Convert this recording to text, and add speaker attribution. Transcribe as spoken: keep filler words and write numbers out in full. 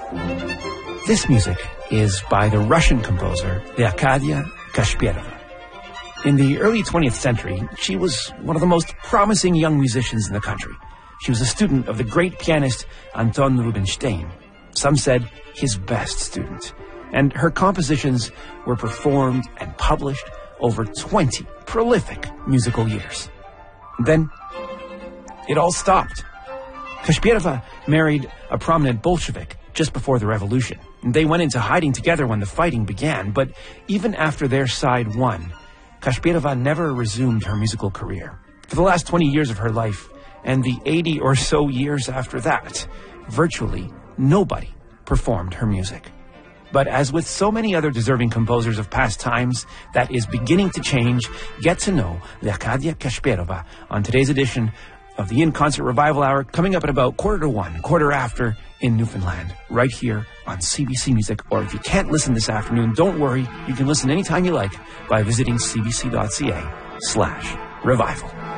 Speaker 1: This music is by the Russian composer Leocadia Kashpirova. In the early twentieth century, she was one of the most promising young musicians in the country. She was a student of the great pianist Anton Rubinstein. Some said his best student. And her compositions were performed and published over twenty prolific musical years. Then, it all stopped. Kashpirova married a prominent Bolshevik just before the revolution. They went into hiding together when the fighting began, but even after their side won, Kashpirova never resumed her musical career. For the last twenty years of her life, and the eighty or so years after that, virtually nobody performed her music. But as with so many other deserving composers of past times, that is beginning to change. Get to know Leocadia Kashpirova on today's edition of the In Concert Revival Hour, coming up at about quarter to one, quarter after in Newfoundland, right here on C B C Music. Or if you can't listen this afternoon, don't worry. You can listen anytime you like by visiting cbc.ca slash revival.